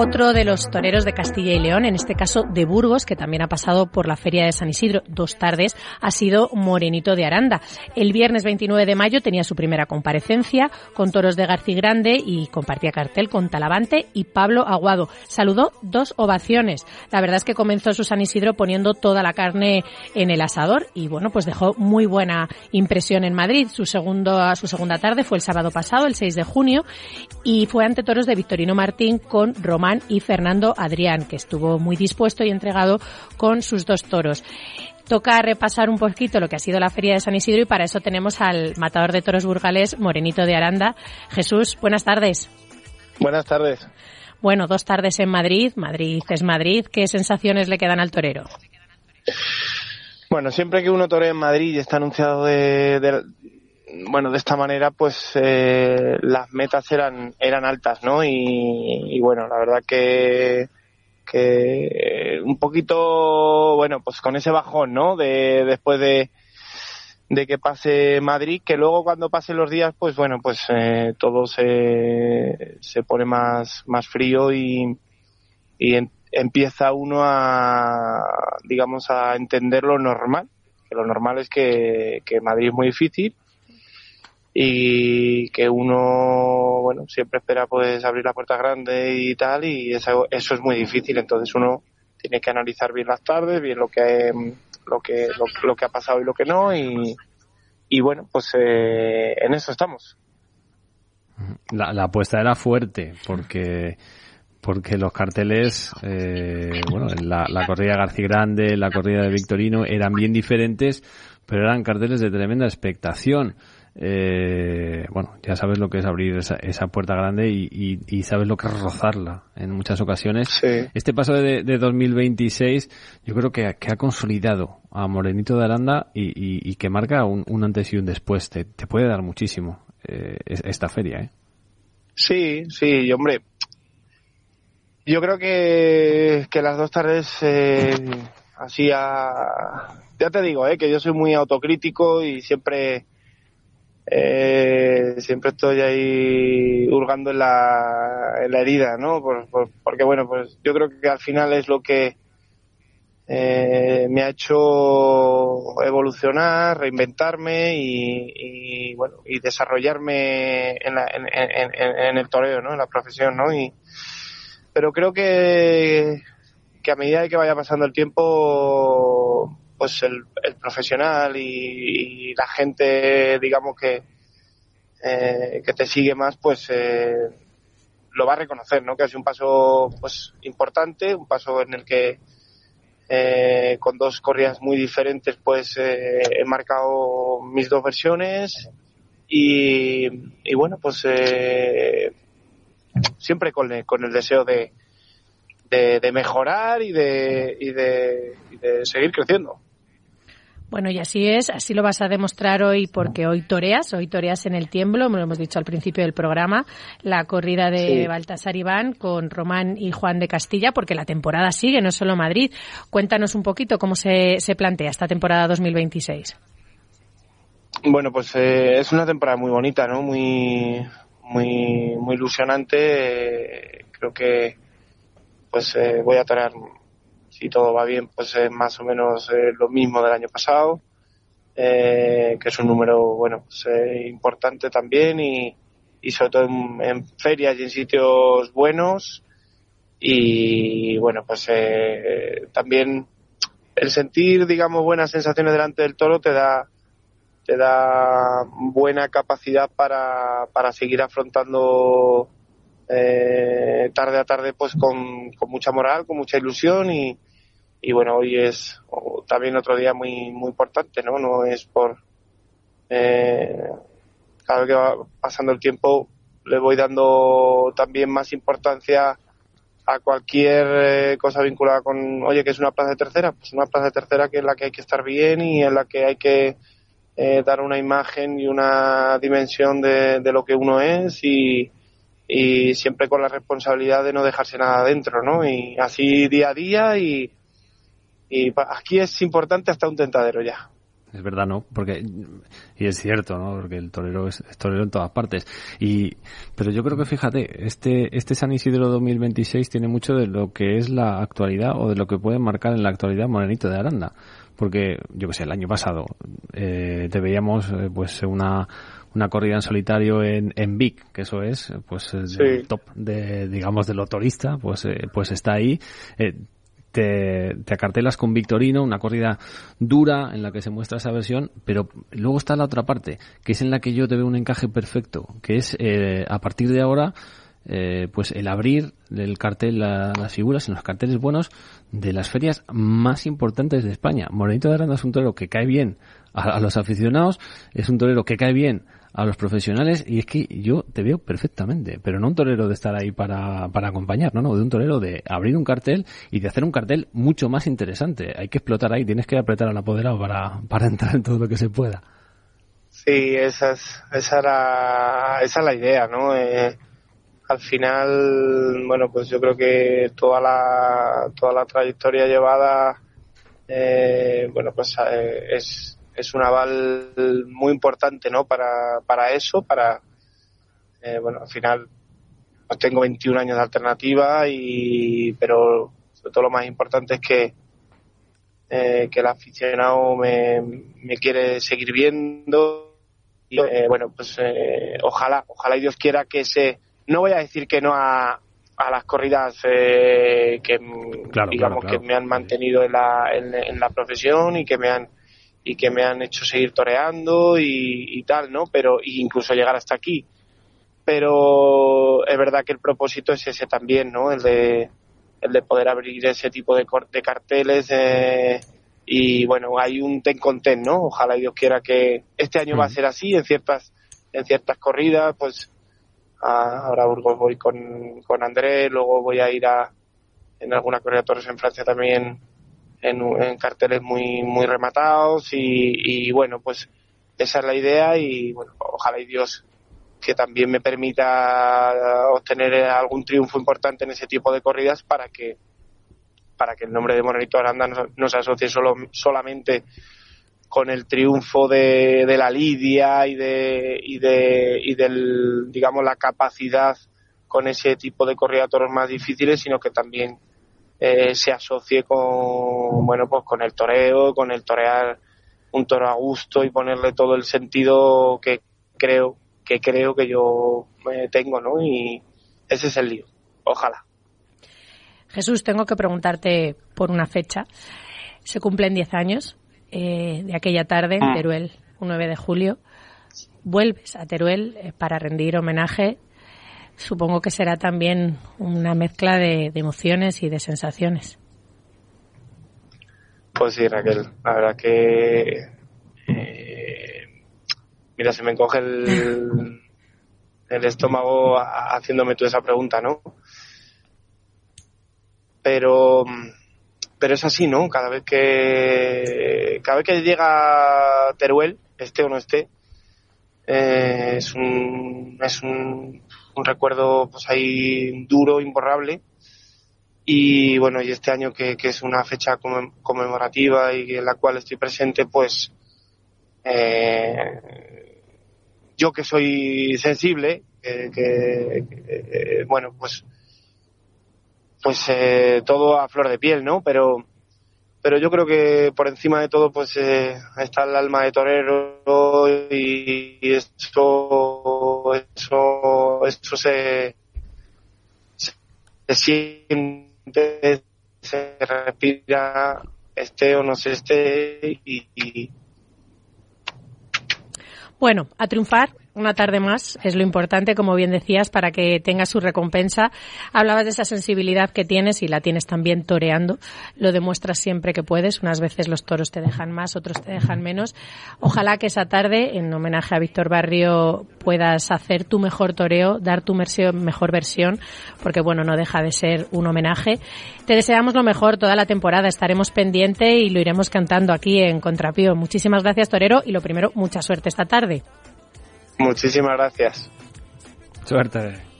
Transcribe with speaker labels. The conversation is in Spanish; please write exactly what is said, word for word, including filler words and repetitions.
Speaker 1: Otro de los toreros de Castilla y León, en este caso de Burgos, que también ha pasado por la Feria de San Isidro dos tardes, ha sido Morenito de Aranda. El viernes veintinueve de mayo tenía su primera comparecencia con toros de Garcigrande y compartía cartel con Talavante y Pablo Aguado. Saludó dos ovaciones. La verdad es que comenzó su San Isidro poniendo toda la carne en el asador y bueno, pues dejó muy buena impresión en Madrid. Su segundo, su segunda tarde fue el sábado pasado, el seis de junio, y fue ante toros de Victorino Martín con Román y Fernando Adrián, que estuvo muy dispuesto y entregado con sus dos toros. Toca repasar un poquito lo que ha sido la Feria de San Isidro y para eso tenemos al matador de toros burgalés, Morenito de Aranda. Jesús, buenas tardes.
Speaker 2: Buenas tardes.
Speaker 1: Bueno, dos tardes en Madrid, Madrid es Madrid. ¿Qué sensaciones le quedan al torero?
Speaker 2: Bueno, siempre que uno torea en Madrid y está anunciado de... de bueno, de esta manera, pues eh, las metas eran eran altas, ¿no? Y, y bueno, la verdad que que un poquito, bueno, pues con ese bajón, ¿no? De después de de que pase Madrid, que luego cuando pasen los días, pues bueno, pues eh, todo se se pone más más frío y y en, empieza uno a, digamos, a entender lo normal, que lo normal es que que Madrid es muy difícil y que uno, bueno, siempre espera pues abrir la puerta grande y tal, y eso, eso es muy difícil. Entonces uno tiene que analizar bien las tardes, bien lo que lo que lo, lo que ha pasado y lo que no, y, y bueno, pues eh, en eso estamos.
Speaker 3: La, la apuesta era fuerte porque porque los carteles, eh, bueno, la, la corrida de Garcigrande, la corrida de Victorino eran bien diferentes, pero eran carteles de tremenda expectación. Eh, bueno, ya sabes lo que es abrir esa, esa puerta grande y, y, y sabes lo que es rozarla en muchas ocasiones.
Speaker 2: Sí.
Speaker 3: Este paso de, de dos mil veintiséis yo creo que, que ha consolidado a Morenito de Aranda y, y, y que marca un, un antes y un después. Te, te puede dar muchísimo eh, esta feria, ¿eh?
Speaker 2: Sí, sí, y hombre, yo creo que, que las dos tardes eh, así a... Ya te digo, eh, que yo soy muy autocrítico y siempre... Eh, siempre estoy ahí hurgando en la, en la herida, ¿no? Por, por, porque bueno, pues yo creo que al final es lo que eh, me ha hecho evolucionar, reinventarme y, y bueno, y desarrollarme en, la, en, en, en, en el toreo, ¿no? En la profesión, ¿no? Y, pero creo que, que a medida que vaya pasando el tiempo, pues el, el profesional y, y la gente, digamos que eh, que te sigue más, pues eh, lo va a reconocer, ¿no? Que ha sido un paso pues importante, un paso en el que eh, con dos corridas muy diferentes pues eh, he marcado mis dos versiones y, y bueno, pues eh, siempre con el, con el deseo de, de, de mejorar y de, y de, y de seguir creciendo.
Speaker 1: Bueno, y así es, así lo vas a demostrar hoy porque hoy toreas, hoy toreas en el Tiemblo, me lo hemos dicho al principio del programa, la corrida de sí. Baltasar Iván con Román y Juan de Castilla, porque la temporada sigue, no solo Madrid. Cuéntanos un poquito cómo se, se plantea esta temporada dos mil veintiséis.
Speaker 2: Bueno, pues eh, es una temporada muy bonita, ¿no? Muy, muy, muy ilusionante. Eh, creo que pues eh, voy a torear, si todo va bien, pues es más o menos eh, lo mismo del año pasado, eh, que es un número, bueno, pues, eh, importante también y, y sobre todo en, en ferias y en sitios buenos y bueno, pues eh, también el sentir, digamos, buenas sensaciones delante del toro te da te da buena capacidad para, para seguir afrontando eh, tarde a tarde pues con, con mucha moral, con mucha ilusión y y bueno, hoy es también otro día muy muy importante, ¿no? No es por eh, cada vez que va pasando el tiempo le voy dando también más importancia a cualquier eh, cosa vinculada con, oye, que es una plaza de tercera, pues una plaza de tercera que es la que hay que estar bien y en la que hay que eh, dar una imagen y una dimensión de, de lo que uno es y y siempre con la responsabilidad de no dejarse nada dentro, ¿no? Y así día a día y Y aquí es importante hasta un tentadero ya.
Speaker 3: Es verdad, ¿no? Porque, y es cierto, ¿no? Porque el torero es, es torero en todas partes. Y, pero yo creo que, fíjate, este, este San Isidro dos mil veintiséis tiene mucho de lo que es la actualidad o de lo que puede marcar en la actualidad Morenito de Aranda. Porque, yo que sé, el año pasado, eh, te veíamos, eh, pues, una, una corrida en solitario en, en Vic, que eso es, pues, el sí. top de, digamos, del motorista, pues, eh, pues está ahí. Eh, Te, te acartelas con Victorino, una corrida dura en la que se muestra esa versión, pero luego está la otra parte, que es en la que yo te veo un encaje perfecto, que es eh, a partir de ahora eh, pues el abrir el cartel, la, las figuras en los carteles buenos de las ferias más importantes de España. Morenito de Aranda es un torero que cae bien a, a los aficionados, es un torero que cae bien a los profesionales, y es que yo te veo perfectamente, pero no un torero de estar ahí para, para acompañar, no, no, de un torero de abrir un cartel y de hacer un cartel mucho más interesante. Hay que explotar ahí, tienes que apretar al apoderado para, para entrar en todo lo que se pueda.
Speaker 2: Sí, esa es, esa era, esa es la idea, ¿no? Eh, al final, bueno, pues yo creo que toda la, toda la trayectoria llevada, eh, bueno, pues eh, es es un aval muy importante, ¿no? Para, para eso, para, eh, bueno, al final pues tengo veintiún años de alternativa, y, pero sobre todo lo más importante es que, eh, que el aficionado me, me quiere seguir viendo, y, eh, bueno, pues eh, ojalá, ojalá y Dios quiera que se, no voy a decir que no a, a las corridas eh, que,
Speaker 3: claro,
Speaker 2: digamos,
Speaker 3: claro, claro.
Speaker 2: que me han mantenido en la, en, en la profesión y que me han y que me han hecho seguir toreando y, y tal, ¿no? Pero y incluso llegar hasta aquí. Pero es verdad que el propósito es ese también, ¿no? El de el de poder abrir ese tipo de, de carteles eh, y bueno, hay un ten con ten, ¿no? Ojalá Dios quiera que este año mm. va a ser así en ciertas en ciertas corridas, pues a, ahora a Burgos voy con con Andrés, luego voy a ir a en alguna corrida de toros en Francia también. En, en carteles muy muy rematados y, y bueno, pues esa es la idea, y bueno, ojalá y Dios que también me permita obtener algún triunfo importante en ese tipo de corridas para que para que el nombre de Morenito de Aranda no, no se asocie solo solamente con el triunfo de, de la lidia y de y de y del, digamos, la capacidad con ese tipo de corrida de toros más difíciles, sino que también Eh, se asocie con, bueno, pues con el toreo, con el torear un toro a gusto y ponerle todo el sentido que creo que creo que yo eh, tengo, ¿no? Y ese es el lío. Ojalá.
Speaker 1: Jesús, tengo que preguntarte por una fecha. Se cumplen diez años eh, de aquella tarde en Teruel, un nueve de julio. Vuelves a Teruel eh, para rendir homenaje. Supongo que será también una mezcla de, de emociones y de sensaciones.
Speaker 2: Pues sí, Raquel, la verdad que eh, mira, se me encoge el, el estómago haciéndome toda esa pregunta, ¿no? Pero pero es así, ¿no? Cada vez que cada vez que llega Teruel, esté o no esté, eh, es un es un un recuerdo pues ahí duro, imborrable, y bueno, y este año que, que es una fecha conmemorativa y en la cual estoy presente, pues eh, yo que soy sensible, eh, que, que eh, bueno, pues pues eh, todo a flor de piel, ¿no? Pero pero yo creo que por encima de todo pues eh, está el alma de torero, y, y eso eso eso se se siente, se respira, esté o no se esté, y, y...
Speaker 1: Bueno, a triunfar una tarde más es lo importante, como bien decías, para que tengas su recompensa. Hablabas de esa sensibilidad que tienes y la tienes también toreando. Lo demuestras siempre que puedes. Unas veces los toros te dejan más, otros te dejan menos. Ojalá que esa tarde, en homenaje a Víctor Barrio, puedas hacer tu mejor toreo, dar tu mejor versión, porque bueno, no deja de ser un homenaje. Te deseamos lo mejor toda la temporada. Estaremos pendiente y lo iremos cantando aquí en Contrapío. Muchísimas gracias, torero, y lo primero, mucha suerte esta tarde.
Speaker 2: Muchísimas gracias.
Speaker 3: Suerte.